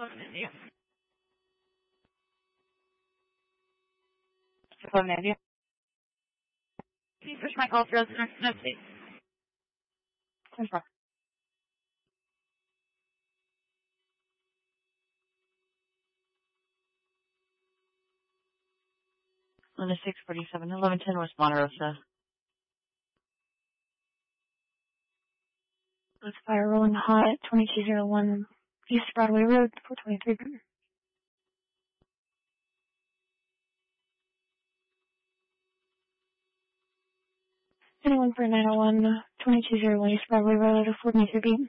India. 11 India. Can you push my call for resident update? 10-4. On the 647, 1110 West Monterosa. Let's fire rolling hot, 2201 East Broadway Road, 423. Anyone for 901, 2201 East Broadway Road, 423.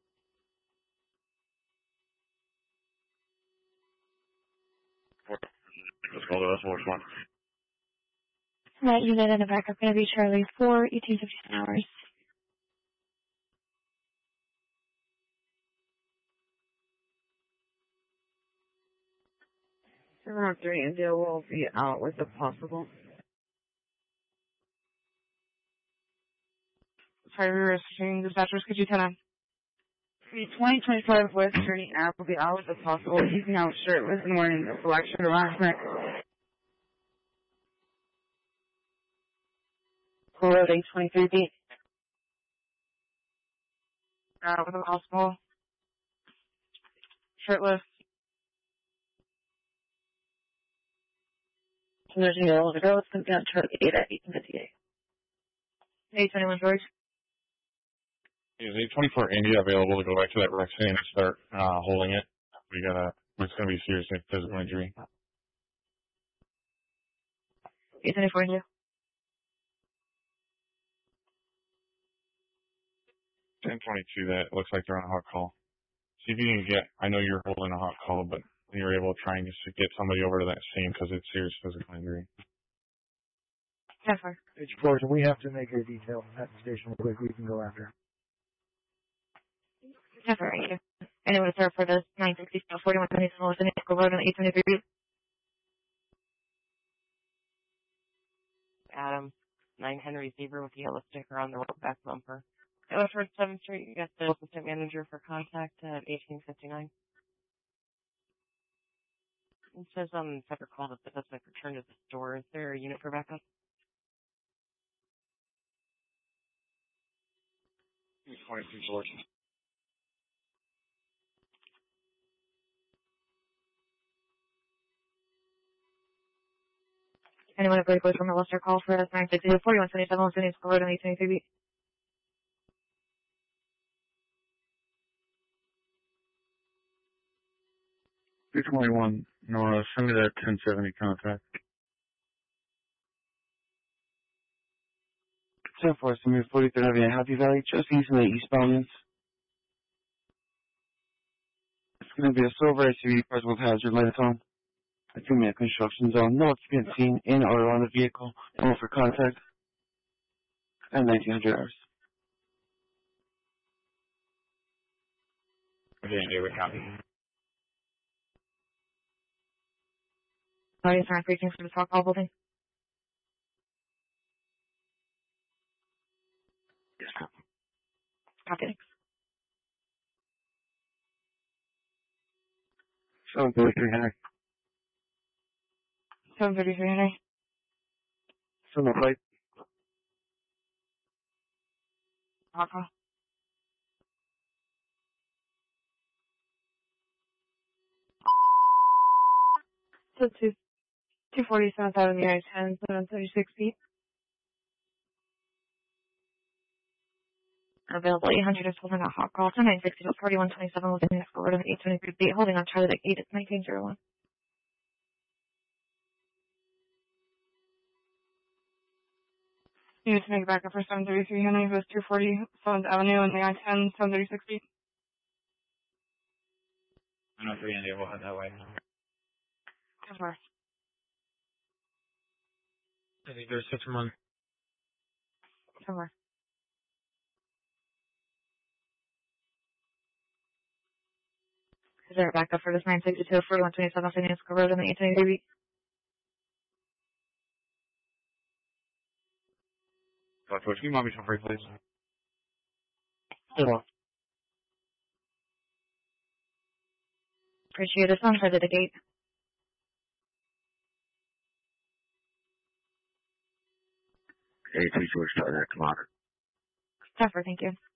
Let's call the S one. That unit and a backup going to be Charlie 4, 1857 hours. Around 3 India will be out with the possible. Sorry, we were switching dispatchers. Could you tell them? The 2025 West Journey app will be out with the possible. Keeping out shirtless and wearing a black shirt around his neck. Road 823B. With a possible. Shirtless. There's a girl. The girl is going to be on Charlie 8 at 1858. 821 George. Is 824 India available to go back to that rec scene and start holding it? It's going to be serious physical injury. 824 India. 1022, that looks like they're on a hot call. See if you can get, I know you're holding a hot call, but you're able to try and just get somebody over to that scene because it's serious physical injury. 10-4. Page 4, so we have to make a detail at the station real quick. We can go after. 10-4, thank you. Anyone to serve for the 960, 41 Tony Small, the Nickel Road on 823. Adam, 9 Henry Zebra with the yellow sticker on the road back bumper. It was for 7th Street. You got the assistant manager for contact at 1859. It says on separate call that the suspect returned to the store. Is there a unit for backup? 22 George. Anyone at Great Boys from the Leicester call for 960 4177 Los Angeles Road on 823B. $221, Nora, send me that 1070 contact. 10-4, send me 43rd Avenue, Happy Valley, just east of the eastbound lanes. It's going to be a silver SUV present with hazard lights on. A 2-minute construction zone. No occupant seen in or around the vehicle. No for contact. At 1900 hours. Okay, David, copy. Audience around preaching for the talk call building. Yes, Copy. Thanks. 733 Henry. 733 Henry. From the flight. Talk call. So 240 South Avenue, 10, 736 feet. Available 800 is holding a hot call to 960 4127 with the next forward of 823 feet, holding on Charlie 8 at 1901. You need to make a backup for 733 Henry, who is 240 7th Avenue and the I-10, 736 feet. I'm not 3 India, we'll head that way. 10-4. I think there's 6-1. 10-4. Is there a backup for this 962 4127 San Francisco Road on the 823 feet? Can you mom me some free, please? Yeah. Appreciate it. Sounds right at the gate. A2 George Charlie, Commander. Tougher, thank you.